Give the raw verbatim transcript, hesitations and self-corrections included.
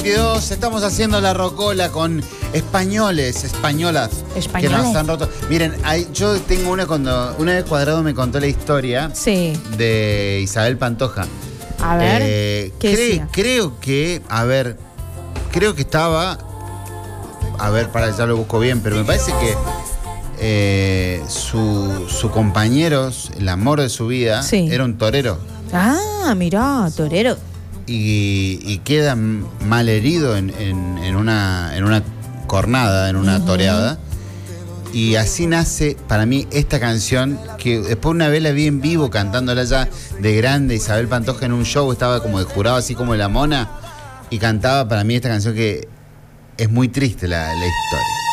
veintidós, estamos haciendo la rocola con españoles, españolas ¿Españoles? que nos han roto. Miren, hay, yo tengo una cuando una vez Cuadrado me contó la historia Sí. de Isabel Pantoja. A ver, Eh, ¿qué cre- decía? creo que, a ver, creo que estaba, a ver, para ya lo busco bien, pero me parece que eh, su, su compañero, el amor de su vida, Sí. era un torero. Ah, mirá, torero. Y, y queda mal herido en, en- en una, en una cornada, en una Ujú. toreada. Y así nace para mí esta canción, que después una vez la vi en vivo cantándola ya de grande, Isabel Pantoja en un show, estaba como de jurado así como la mona, y cantaba para mí esta canción que es muy triste la, la historia.